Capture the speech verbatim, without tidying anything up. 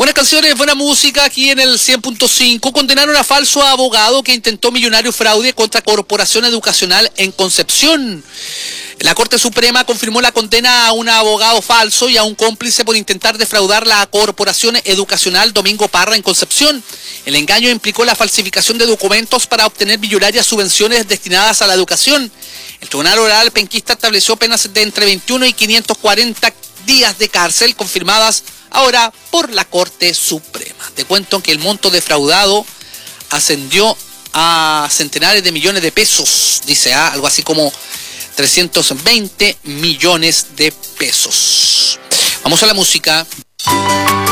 Buenas canciones, buena música aquí en el cien punto cinco. Condenaron a falso abogado que intentó millonario fraude contra Corporación Educacional en Concepción. La Corte Suprema confirmó la condena a un abogado falso y a un cómplice por intentar defraudar la Corporación Educacional Domingo Parra en Concepción. El engaño implicó la falsificación de documentos para obtener millonarias subvenciones destinadas a la educación. El Tribunal Oral Penquista estableció penas de entre veintiuno y quinientos cuarenta días de cárcel confirmadas ahora por la Corte Suprema. Te cuento que el monto defraudado ascendió a centenares de millones de pesos, dice ¿ah? algo así como trescientos veinte millones de pesos. Vamos a la música.